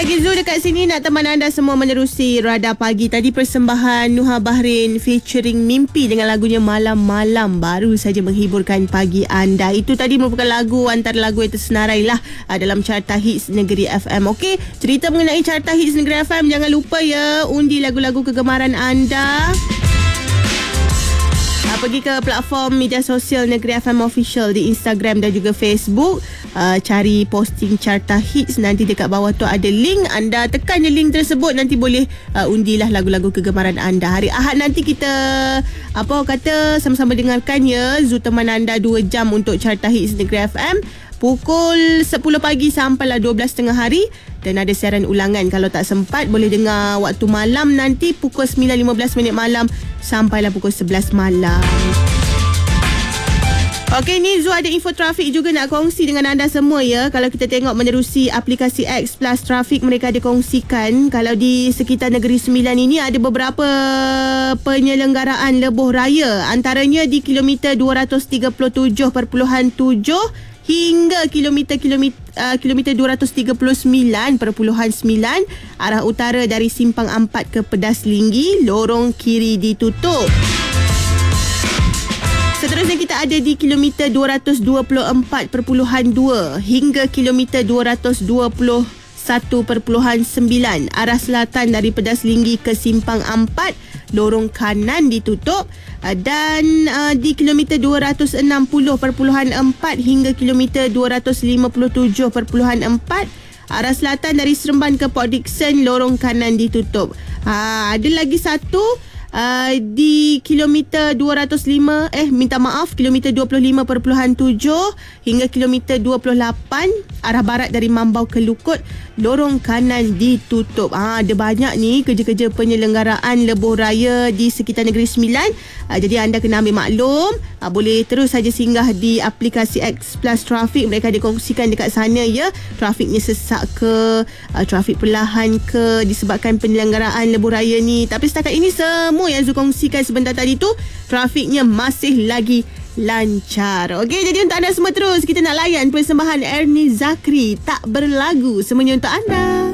Pagi Zul dekat sini nak teman anda semua menerusi Radar Pagi. Tadi persembahan Nuha Bahrain featuring Mimpi dengan lagunya Malam-Malam baru saja menghiburkan pagi anda. Itu tadi merupakan lagu antara lagu yang tersenarai lah dalam Carta Hits Negeri FM. Okey, cerita mengenai Carta Hits Negeri FM, jangan lupa ya undi lagu-lagu kegemaran anda. Pergi ke platform media sosial Negeri FM Official di Instagram dan juga Facebook. Cari posting Carta Hits. Nanti dekat bawah tu ada link. Anda tekan je link tersebut. Nanti boleh undilah lagu-lagu kegemaran anda. Hari Ahad nanti kita sama-sama dengarkan ya Zu teman anda 2 jam untuk Carta Hits Negeri FM. Pukul 10 pagi sampailah 12.30 hari. Dan ada siaran ulangan. Kalau tak sempat boleh dengar waktu malam nanti pukul 9.15 malam sampailah pukul 11 malam. Okey, ni Zu ada info trafik juga nak kongsi dengan anda semua ya. Kalau kita tengok menerusi aplikasi X Plus Trafik, mereka ada kongsikan kalau di sekitar Negeri Sembilan ini ada beberapa penyelenggaraan lebuh raya. Antaranya di kilometer 237.7 hingga kilometer 239.9 arah utara dari Simpang Ampat ke Pedas Linggi, lorong kiri ditutup. Seterusnya kita ada di kilometer 224.2 hingga kilometer 221.9 arah selatan dari Pedas Linggi ke Simpang Ampat, lorong kanan ditutup. Dan di kilometer 260.4 hingga kilometer 257.4 arah selatan dari Seremban ke Port Dickson, lorong kanan ditutup. Ada lagi satu di kilometer kilometer 25.7 hingga kilometer 28 arah barat dari Mambau ke Lukut, lorong kanan ditutup. Ada banyak ni kerja-kerja penyelenggaraan lebuh raya di sekitar Negeri Sembilan. Jadi anda kena ambil maklum. Boleh terus saja singgah di aplikasi X Plus Trafik. Mereka dikongsikan dekat sana ya. Trafiknya sesak ke, trafik perlahan ke disebabkan penyelenggaraan lebuh raya ni. Tapi setakat ini semua yang Zu kongsikan sebentar tadi tu, trafiknya masih lagi lancar. Okey, jadi untuk anda semua terus kita nak layan persembahan Ernie Zakri, Tak Berlagu, semuanya untuk anda.